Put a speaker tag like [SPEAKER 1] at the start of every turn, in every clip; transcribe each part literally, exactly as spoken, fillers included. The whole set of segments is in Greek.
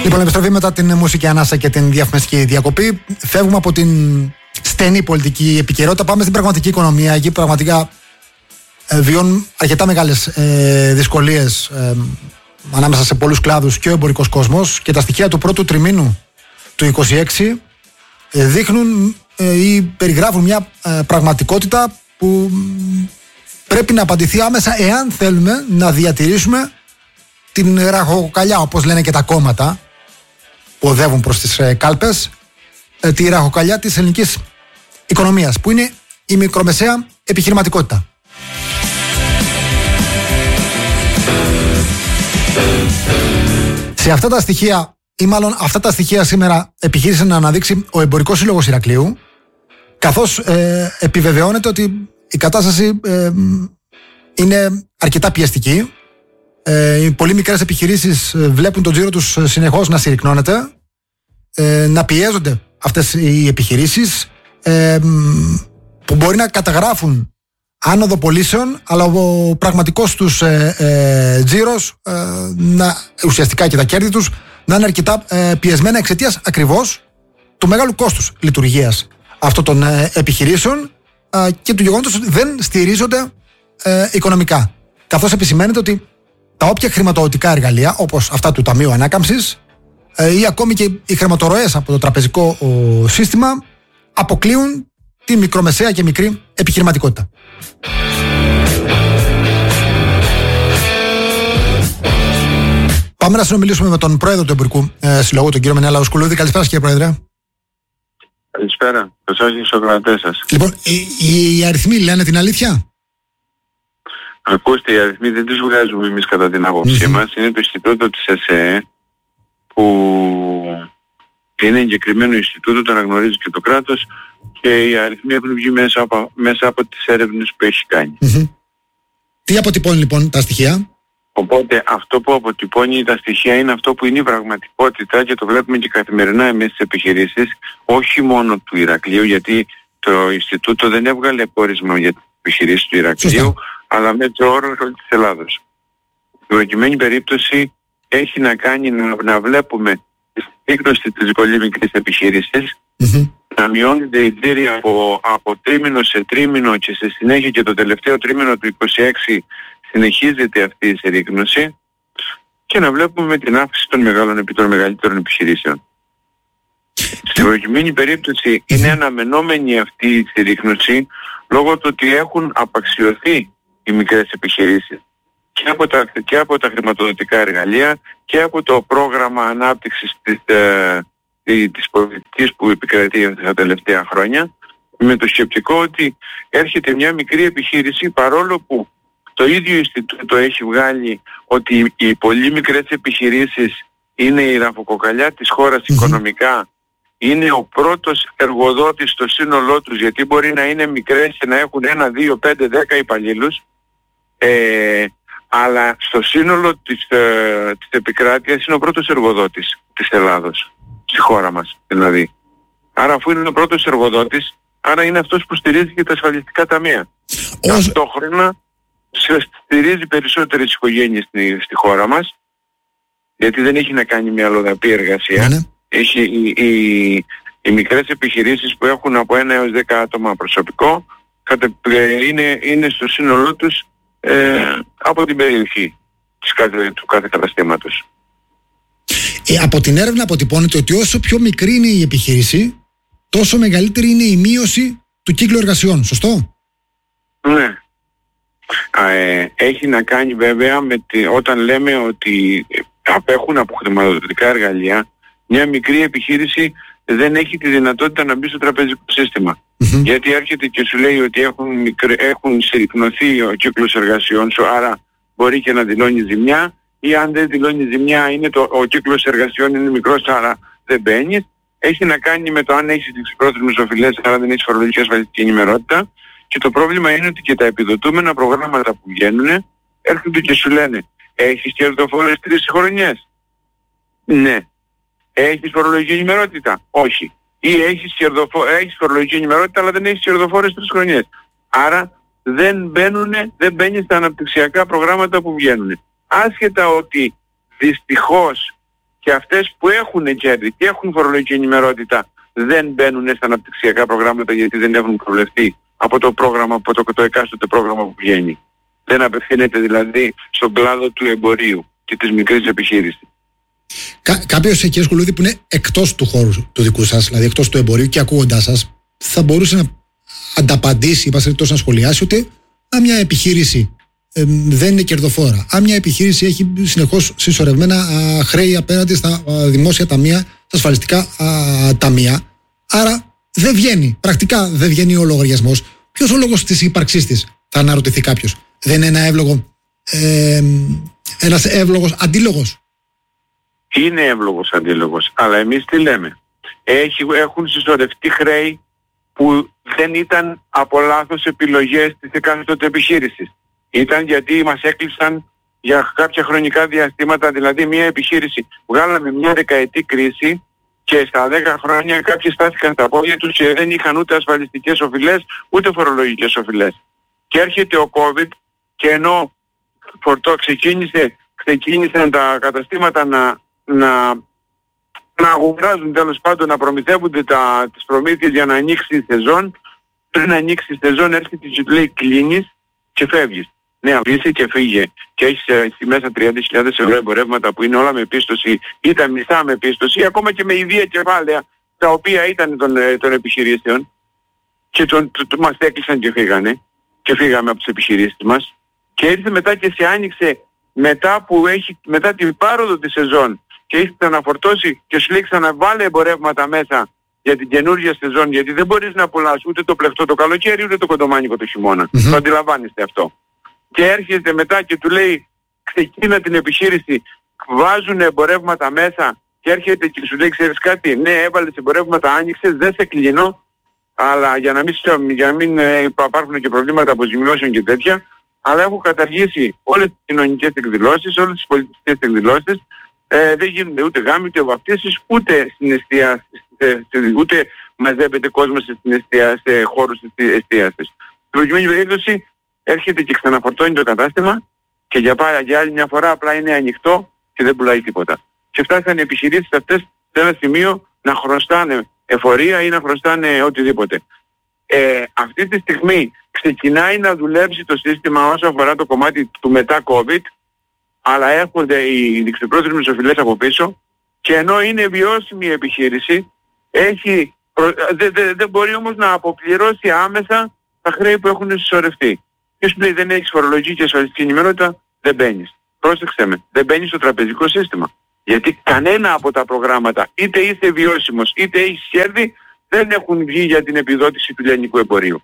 [SPEAKER 1] Λοιπόν, επιστροφή μετά την μουσική ανάσα και την διαφημιστική διακοπή. Φεύγουμε από την στενή πολιτική επικαιρότητα. Πάμε στην πραγματική οικονομία. Εκεί πραγματικά ε, βιώνουν αρκετά μεγάλες ε, δυσκολίες ε, ανάμεσα σε πολλούς κλάδους και ο εμπορικός κόσμος. Και τα στοιχεία του πρώτου τριμήνου του είκοσι έξι ε, δείχνουν ε, ή περιγράφουν μια ε, πραγματικότητα που πρέπει να απαντηθεί άμεσα εάν θέλουμε να διατηρήσουμε την ραχοκοκαλιά, όπως λένε και τα κόμματα που οδεύουν προς τις ε, κάλπες, ε, τη ραχοκοκαλιά της ελληνικής οικονομίας, που είναι η μικρομεσαία επιχειρηματικότητα. Σε αυτά τα στοιχεία, ή μάλλον αυτά τα στοιχεία σήμερα επιχείρησε να αναδείξει ο Εμπορικός Σύλλογος Ηρακλείου, καθώς ε, επιβεβαιώνεται ότι η κατάσταση ε, είναι αρκετά πιεστική. Ε, οι πολύ μικρές επιχειρήσεις βλέπουν τον τζίρο τους συνεχώς να συρρυκνώνεται, ε, να πιέζονται αυτές οι επιχειρήσεις ε, που μπορεί να καταγράφουν άνοδο πωλήσεων, αλλά ο πραγματικός τους ε, ε, τζίρος, ε, να, ουσιαστικά και τα κέρδη τους, να είναι αρκετά ε, πιεσμένα εξαιτίας ακριβώς του μεγάλου κόστους λειτουργίας αυτών των ε, επιχειρήσεων ε, και του γεγονότος ότι δεν στηρίζονται ε, οικονομικά. Καθώς επισημαίνεται ότι τα όποια χρηματοδοτικά εργαλεία, όπως αυτά του Ταμείου Ανάκαμψης ε, ή ακόμη και οι χρηματορροές από το τραπεζικό ο, σύστημα, αποκλείουν τη μικρομεσαία και μικρή επιχειρηματικότητα. Πάμε να συνομιλήσουμε με τον πρόεδρο του Εμπορικού ε, Συλλόγου, τον κύριο Μενέλαο Σκουλούδη. Καλησπέρα, κύριε Πρόεδρε.
[SPEAKER 2] Καλησπέρα. Καλώς ήρθατε στους ακροατές σας.
[SPEAKER 1] Λοιπόν, οι, οι, οι αριθμοί λένε την αλήθεια?
[SPEAKER 2] Ακούστε, οι αριθμοί δεν τους βγάζουμε εμείς κατά την άποψή mm-hmm. μας. Είναι το Ινστιτούτο της ΕΣΕ, που είναι εγκεκριμένο Ινστιτούτο, το αναγνωρίζει και το κράτος, και οι αριθμοί έχουν βγει μέσα από, μέσα από τις έρευνες που έχει κάνει.
[SPEAKER 1] Mm-hmm. Τι αποτυπώνει λοιπόν τα στοιχεία?
[SPEAKER 2] Οπότε αυτό που αποτυπώνει τα στοιχεία είναι αυτό που είναι η πραγματικότητα, και το βλέπουμε και καθημερινά εμείς στις επιχειρήσεις, όχι μόνο του Ηρακλείου, γιατί το Ινστιτούτο δεν έβγαλε πόρισμα για τις επιχειρήσεις του Ηρακλείου, Σωστά. αλλά μέτρο όρος όλης της Ελλάδος. Η προκειμένη περίπτωση έχει να κάνει να, να βλέπουμε τη σύγκρουση της πολύ μικρής επιχείρησης, mm-hmm. να μειώνεται η τζίρη από, από τρίμηνο σε τρίμηνο, και σε συνέχεια και το τελευταίο τρίμηνο του είκοσι έξι συνεχίζεται αυτή η συρρίκνωση, και να βλέπουμε την αύξηση των μεγάλων, των μεγαλύτερων επιχειρήσεων. Στην προκειμένη περίπτωση είναι αναμενόμενη αυτή η συρρίκνωση λόγω του ότι έχουν απαξιωθεί οι μικρές επιχειρήσεις και από τα, και από τα χρηματοδοτικά εργαλεία και από το πρόγραμμα ανάπτυξης της, ε, της πολιτικής που επικρατεί τα τελευταία χρόνια, με το σκεπτικό ότι έρχεται μια μικρή επιχείρηση, παρόλο που το ίδιο Ινστιτούτο έχει βγάλει ότι οι πολύ μικρές επιχειρήσεις είναι η ραχοκοκαλιά της χώρας mm-hmm. οικονομικά, είναι ο πρώτος εργοδότης στο σύνολό τους, γιατί μπορεί να είναι μικρές και να έχουν ένα, δύο, πέντε, δέκα υπαλλήλους, ε, αλλά στο σύνολο της, ε, της επικράτειας είναι ο πρώτος εργοδότης της Ελλάδος, στη χώρα μας δηλαδή. Άρα αφού είναι ο πρώτος εργοδότης, άρα είναι αυτός που στηρίζει και τα ασφαλιστικά ταμεία. Ως... Ταυτόχρονα στηρίζει περισσότερες οικογένειες στη, στη χώρα μας, γιατί δεν έχει να κάνει με αλλοδαπή εργασία. Ναι. Έχει οι, οι, οι μικρές επιχειρήσεις που έχουν από ένα έως δέκα άτομα προσωπικό, είναι, είναι στο σύνολό τους ε, από την περιοχή της κάθε, του κάθε καταστήματος.
[SPEAKER 1] Ε, από την έρευνα αποτυπώνεται ότι όσο πιο μικρή είναι η επιχείρηση, τόσο μεγαλύτερη είναι η μείωση του κύκλου εργασιών. Σωστό?
[SPEAKER 2] Ναι. Ε, έχει να κάνει βέβαια με τη, όταν λέμε ότι απέχουν από χρηματοδοτικά εργαλεία, μια μικρή επιχείρηση δεν έχει τη δυνατότητα να μπει στο τραπεζικό σύστημα. Mm-hmm. Γιατί έρχεται και σου λέει ότι έχουν, μικρ, έχουν συρρυκνωθεί ο κύκλος εργασιών σου, άρα μπορεί και να δηλώνει ζημιά, ή αν δεν δηλώνει ζημιά, είναι το, ο κύκλος εργασιών είναι μικρός, άρα δεν μπαίνει. Έχει να κάνει με το αν έχεις εξυπρόθεσμες οφειλές, άρα δεν έχεις φορολογική ασφαλιστική ενημερότητα. Και το πρόβλημα είναι ότι και τα επιδοτούμενα προγράμματα που βγαίνουν έρχονται και σου λένε, έχεις κερδοφόρες τρεις χρονιές? Ναι. Έχεις φορολογική ενημερότητα? Όχι. Ή έχεις, κερδοφο... έχεις φορολογική ενημερότητα αλλά δεν έχεις κερδοφόρες τρεις χρονιές. Άρα δεν μπαίνουνε, δεν μπαίνεις στα αναπτυξιακά προγράμματα που βγαίνουν. Άσχετα ότι δυστυχώς Και αυτές που έχουν κέρδη και έχουν φορολογική ενημερότητα δεν μπαίνουν στα αναπτυξιακά προγράμματα γιατί δεν έχουν προβλεφθεί από το πρόγραμμα, από το, το εκάστοτε πρόγραμμα που βγαίνει. Δεν απευθύνεται δηλαδή στον κλάδο του εμπορίου και της μικρής επιχείρησης.
[SPEAKER 1] Κα, κάποιος, κύριε Σκουλούδη, που είναι εκτός του χώρου του δικού σας, δηλαδή εκτός του εμπορίου και ακούγοντάς σας, θα μπορούσε να ανταπαντήσει, είπα να σχολιάσει ότι αν μια επιχείρηση ε, δεν είναι κερδοφόρα, αν μια επιχείρηση έχει συνεχώς συσσωρευμένα α, χρέη απέναντι στα α, δημόσια ταμεία, στα ασφαλιστικά α, ταμεία, άρα δεν βγαίνει, πρακτικά δεν βγαίνει ο λογαριασμός. Ποιος ο λόγος της ύπαρξής της, θα αναρωτηθεί κάποιος. Δεν είναι ένα εύλογο, ε, ένας εύλογος αντίλογος?
[SPEAKER 2] Είναι εύλογος αντίλογος, αλλά εμείς τι λέμε? Έχει, έχουν συσσωρευτεί χρέη που δεν ήταν από λάθος επιλογές της εκάστοτε επιχείρησης. Ήταν γιατί μας έκλεισαν για κάποια χρονικά διαστήματα, δηλαδή μια επιχείρηση. Βγάλαμε μια δεκαετή κρίση και στα δέκα χρόνια κάποιοι στάθηκαν στα πόδια τους και δεν είχαν ούτε ασφαλιστικές οφειλές ούτε φορολογικές οφειλές. Και έρχεται ο COVID και ενώ φορτώ ξεκίνησε, ξεκίνησαν τα καταστήματα να, να, να αγοράζουν, τέλος πάντων να προμηθεύονται τα, τις προμήθειες για να ανοίξει η σεζόν, πριν ανοίξει η σεζόν έρχεται και του λέει κλείνεις και φεύγεις. Ναι, αφήσει και φύγε και έχεις ε, στη μέσα τριάντα χιλιάδες ευρώ εμπορεύματα που είναι όλα με πίστοση ή τα μισά με πίστοση, ακόμα και με ιδία κεφάλαια τα οποία ήταν των, ε, των επιχειρήσεων και τον, το, το, μας έκλεισαν και φύγανε και φύγαμε από τις επιχειρήσεις μας και ήρθε μετά και σε άνοιξε μετά, που έχει, μετά την πάροδο της σεζόν και έχει ξαναφορτώσει και σου λέει ξαναβάλε εμπορεύματα μέσα για την καινούργια σεζόν, γιατί δεν μπορείς να πουλάς ούτε το πλεχτό το καλοκαίρι ούτε το κοντομάνικο το χειμώνα. Mm-hmm. Το αντιλαμβάνεστε αυτό. Και έρχεται μετά και του λέει ξεκίνα την επιχείρηση, βάζουν εμπορεύματα μέσα και έρχεται και σου λέει ξέρεις κάτι, ναι έβαλες εμπορεύματα, άνοιξες, δεν σε κλείνω, αλλά για να μην, για να μην ε, υπάρχουν και προβλήματα αποζημιώσεων και τέτοια, αλλά έχω καταργήσει όλες τις κοινωνικές εκδηλώσεις, όλες τις πολιτιστικές εκδηλώσεις, ε, δεν γίνονται ούτε γάμοι, ούτε βαπτίσεις, ούτε συναισθία, ούτε μαζεύεται κόσμος στην εστία, σε χώρους εστίασης. Στην προκειμένη περίπτωση έρχεται και ξαναφορτώνει το κατάστημα και για, πάρα, για άλλη μια φορά απλά είναι ανοιχτό και δεν πουλάει τίποτα. Και φτάσαν οι επιχειρήσεις αυτές σε ένα σημείο να χρωστάνε εφορία ή να χρωστάνε οτιδήποτε. Ε, αυτή τη στιγμή ξεκινάει να δουλέψει το σύστημα όσο αφορά το κομμάτι του μετά COVID, αλλά έρχονται οι δεξιπρόθεσμες οφειλές από πίσω και ενώ είναι βιώσιμη η επιχείρηση, έχει, δεν δε, δε μπορεί όμως να αποπληρώσει άμεσα τα χρέη που έχουν συσσωρευτεί. Και σου λέει δεν έχεις φορολογική και ασφαλιστική ενημερότητα, δεν μπαίνεις. Πρόσεξε με, δεν μπαίνεις στο τραπεζικό σύστημα. Γιατί κανένα από τα προγράμματα, είτε είσαι βιώσιμος είτε έχεις κέρδη, δεν έχουν βγει για την επιδότηση του λιανικού εμπορίου.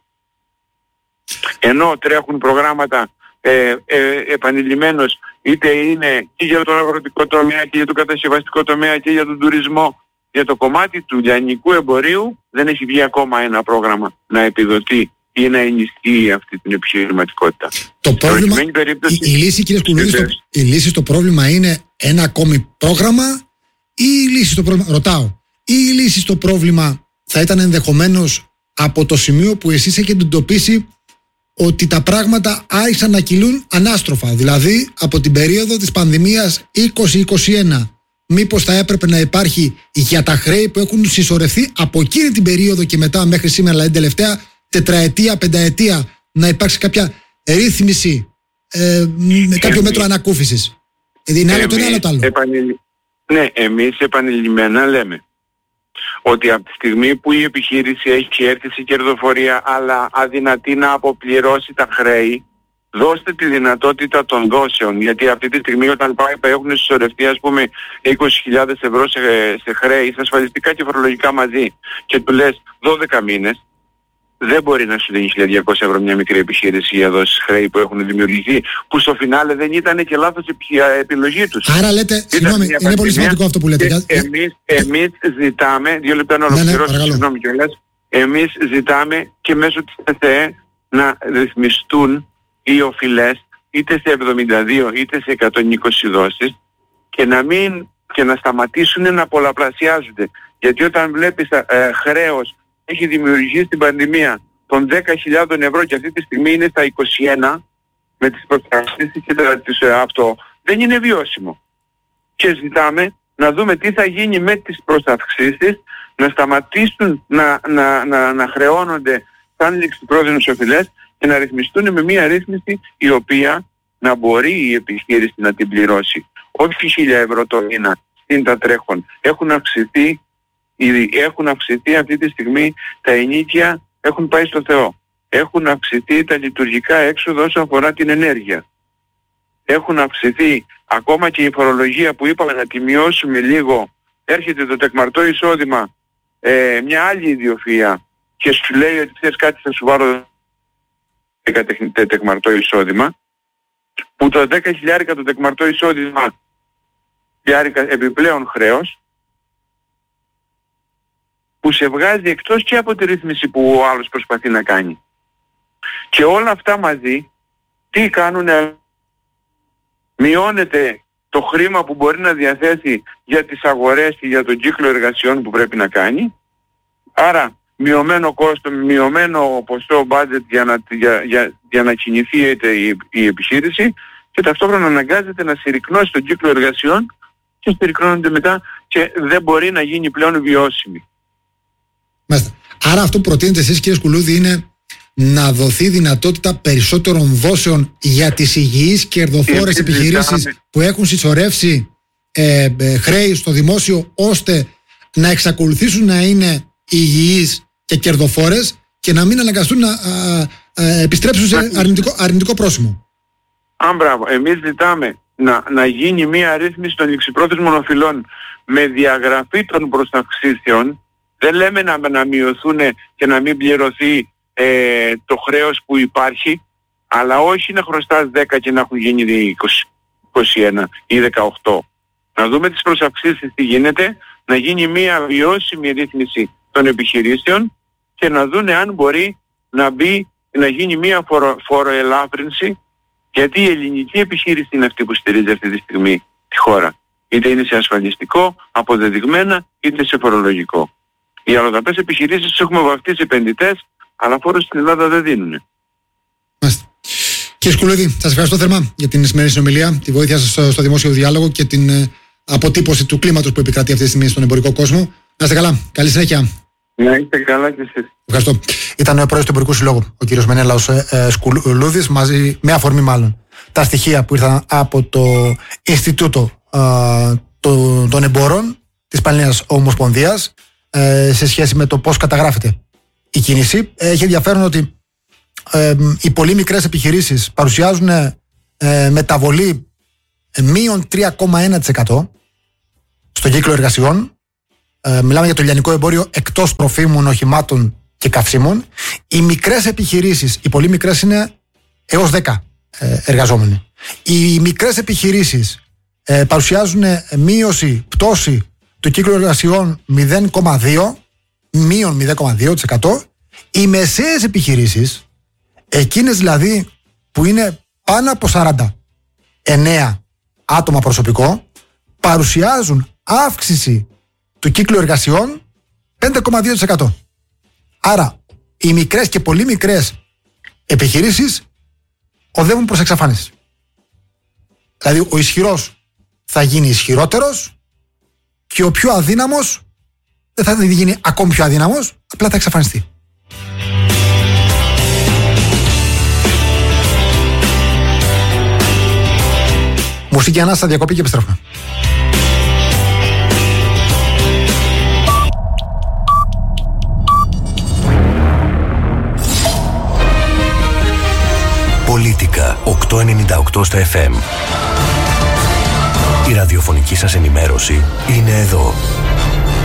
[SPEAKER 2] Ενώ τρέχουν προγράμματα ε, ε, επανειλημμένως, είτε είναι και για τον αγροτικό τομέα και για τον κατασκευαστικό τομέα και για τον τουρισμό, για το κομμάτι του λιανικού εμπορίου δεν έχει βγει ακόμα ένα πρόγραμμα να επιδοτεί ή να ενισχύει αυτή την επιχειρηματικότητα.
[SPEAKER 1] Το πρόβλημα, περίπτωση, η, η, λύση, κύριε Σκουλούδη, στο, η λύση στο πρόβλημα είναι ένα ακόμη πρόγραμμα ή η λύση στο πρόβλημα, ρωτάω, ή η λύση στο πρόβλημα θα ήταν ενδεχομένως από το σημείο που εσείς έχετε εντοπίσει ότι τα πράγματα άρχισαν να κυλούν ανάστροφα, δηλαδή από την περίοδο της πανδημίας είκοσι είκοσι ένα. Μήπως θα έπρεπε να υπάρχει για τα χρέη που έχουν συσσωρευτεί από εκείνη την περίοδο και μετά μέχρι σήμερα, δηλαδή τελευταία τετραετία, πενταετία, να υπάρξει κάποια ρύθμιση ε, με κάποιο μέτρο ανακούφισης. Είναι άλλο το ένα, άλλο το άλλο.
[SPEAKER 2] Επανειλη... Ναι, εμείς επανειλημμένα λέμε ότι από τη στιγμή που η επιχείρηση έχει έρθει σε κερδοφορία αλλά αδυνατεί να αποπληρώσει τα χρέη, δώστε τη δυνατότητα των δόσεων, γιατί αυτή τη στιγμή όταν πάει, έχουν συσσωρευτεί ας πούμε είκοσι χιλιάδες ευρώ σε, σε χρέη, σε ασφαλιστικά και φορολογικά μαζί και του λες δώδεκα μήνες, δεν μπορεί να σου δίνει χίλια διακόσια ευρώ μια μικρή επιχείρηση για δώσεις χρέη που έχουν δημιουργηθεί, που στο φινάλε δεν ήταν και λάθος επιλογή τους.
[SPEAKER 1] Άρα λέτε, συγγνώμη, είναι πολύ σημαντικό αυτό που λέτε.
[SPEAKER 2] Εμείς, εμείς ζητάμε, δύο λεπτά να ολοκληρώσω, συγγνώμη κιόλας, εμείς ζητάμε και μέσω της ΕΘΕ να ρυθμιστούν οι οφειλές είτε σε εβδομήντα δύο είτε σε εκατόν είκοσι δόσεις και να μην και να σταματήσουν να πολλαπλασιάζονται. Γιατί όταν βλέπεις ε, χρέος έχει δημιουργήσει στην πανδημία των δέκα χιλιάδες ευρώ και αυτή τη στιγμή είναι στα είκοσι ένα με τις προστασίες και τα, τις, αυτό, δεν είναι βιώσιμο. Και ζητάμε να δούμε τι θα γίνει με τις προσαυξήσεις, να σταματήσουν να, να, να, να χρεώνονται σαν ληξιπρόθεσμες οφειλές και να ρυθμιστούν με μια ρύθμιση η οποία να μπορεί η επιχείρηση να την πληρώσει. Όχι χίλια ευρώ το μήνα στην τα τρέχον. Έχουν αυξηθεί, έχουν αυξηθεί αυτή τη στιγμή τα ενίκια, έχουν πάει στο Θεό. Έχουν αυξηθεί τα λειτουργικά έξοδα όσον αφορά την ενέργεια. Έχουν αυξηθεί ακόμα και η φορολογία που είπαμε να τη μειώσουμε λίγο. Έρχεται το τεκμαρτό εισόδημα, ε, μια άλλη ιδιοφυΐα και σου λέει ότι θες κάτι θα σου βάλω τεκμαρτό εισόδημα, που το δέκα χιλιάρικα το τεκμαρτό εισόδημα χιλιάρικα επιπλέον χρέος, που σε βγάζει εκτός και από τη ρύθμιση που ο άλλος προσπαθεί να κάνει. Και όλα αυτά μαζί τι κάνουνε? Μειώνεται το χρήμα που μπορεί να διαθέσει για τις αγορές και για τον κύκλο εργασιών που πρέπει να κάνει. Άρα μειωμένο κόστος, μειωμένο ποσό budget για να, για, για, για να κινηθεί η, η επιχείρηση, και ταυτόχρονα αναγκάζεται να συρρυκνώσει τον κύκλο εργασιών και συρρυκνώνεται μετά και δεν μπορεί να γίνει πλέον βιώσιμη.
[SPEAKER 1] Μάλιστα. Άρα αυτό που προτείνετε εσείς, κύριε Σκουλούδη, είναι να δοθεί δυνατότητα περισσότερων δόσεων για τις υγιείς κερδοφόρες επιχειρήσεις που έχουν συσσωρεύσει ε, ε, χρέη στο δημόσιο, ώστε να εξακολουθήσουν να είναι υγιείς και κερδοφόρες και να μην αναγκαστούν να α, α, επιστρέψουν σε αρνητικό, αρνητικό πρόσημο.
[SPEAKER 2] Αν μπράβο, εμείς ζητάμε να, να γίνει μια ρύθμιση των ληξιπρόθεσμων οφειλών με διαγραφή των προσταξίσεων. Δεν λέμε να, να μειωθούν και να μην πληρωθεί ε, το χρέος που υπάρχει, αλλά όχι να χρωστάς δέκα και να έχουν γίνει είκοσι, είκοσι ένα ή δεκαοκτώ. Να δούμε τις προσαυξήσεις τι γίνεται, να γίνει μια βιώσιμη ρύθμιση των επιχειρήσεων και να δούνε αν μπορεί να μπει, να γίνει μια φορο, φοροελάφρυνση, γιατί η ελληνική επιχείρηση είναι αυτή που στηρίζει αυτή τη στιγμή τη χώρα. Είτε είναι σε ασφαλιστικό, αποδεδειγμένα, είτε σε φορολογικό. Οι αλλοδαπές επιχειρήσεις τους έχουμε βαφτίσει επενδυτές, αλλά φόρος στην Ελλάδα δεν δίνουν.
[SPEAKER 1] Μάλιστα. Κύριε Σκουλούδη, σας ευχαριστώ θερμά για την σημερινή συνομιλία, τη βοήθεια σας στο δημόσιο διάλογο και την ε, αποτύπωση του κλίματος που επικρατεί αυτή τη στιγμή στον εμπορικό κόσμο. Να είστε καλά. Καλή συνέχεια.
[SPEAKER 2] Να είστε καλά και εσείς.
[SPEAKER 1] Ευχαριστώ. Ήταν ο πρόεδρος του Εμπορικού Συλλόγου, ο κύριος Μενέλαος ε, ε, Σκουλούδης, μαζί με αφορμή μάλλον τα στοιχεία που ήρθαν από το Ινστιτούτο ε, το, των Εμπόρων της Πανελλήνιας Ομοσπονδίας ε, σε σχέση με το πώς καταγράφεται η κίνηση. Έχει ενδιαφέρον ότι ε, οι πολύ μικρές επιχειρήσεις παρουσιάζουν ε, μεταβολή ε, μείον τρία κόμμα ένα τοις εκατό στον κύκλο εργασιών. Ε, μιλάμε για το λιανικό εμπόριο εκτός τροφίμων, οχημάτων και καυσίμων. Οι μικρές επιχειρήσεις, οι πολύ μικρές είναι έως δέκα ε, εργαζόμενοι. Οι μικρές επιχειρήσεις ε, παρουσιάζουν μείωση, πτώση του κύκλου εργασιών μηδέν κόμμα δύο, μείον μηδέν κόμμα δύο τοις εκατό. Οι μεσαίες επιχειρήσεις, εκείνες δηλαδή που είναι πάνω από σαράντα εννέα άτομα προσωπικό, παρουσιάζουν αύξηση του κύκλου εργασιών πέντε κόμμα δύο τοις εκατό. Άρα οι μικρές και πολύ μικρές επιχειρήσεις οδεύουν προς εξαφάνιση. Δηλαδή ο ισχυρός θα γίνει ισχυρότερος και ο πιο αδύναμος δεν θα γίνει ακόμη πιο αδύναμος, απλά θα εξαφανιστεί. Μουσική ανάσα, διακοπή και επιστρέφουμε.
[SPEAKER 3] Πολίτικα οκτακόσια ενενήντα οκτώ στα εφ εμ. Η ραδιοφωνική σας ενημέρωση είναι εδώ.